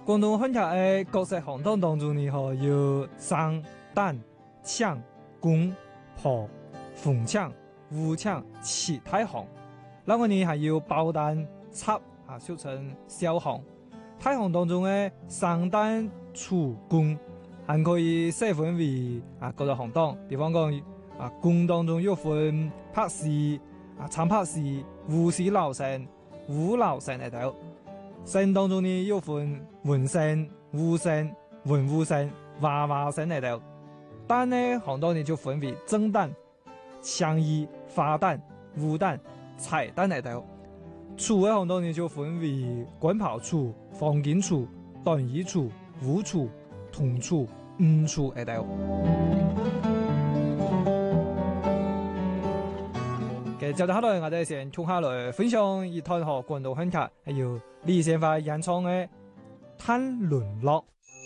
廣東漢劇嘅角色行當當中呢，有生、旦、搶、攻、破、逢搶、互搶、七大行。另外呢，還有包旦、插啊，俗稱小行。大行當中嘅生、旦、楚、攻，還可以細分為各個行當。比方講攻當中有分拍戲、長拍戲、武戲老生、武老生嚟到。生當中呢有分文生、武生、文武生、娃娃生嚟到。旦呢行當呢就分為正旦、搶衣、花旦、武旦、彩旦嚟到。楚嘅行當呢就分為官袍楚、方巾楚、短衣楚、武楚、銅楚、吳楚嚟到。接住下來，我哋先從下來分享一段和廣東漢劇，還有李先發演唱嘅《探淪落》。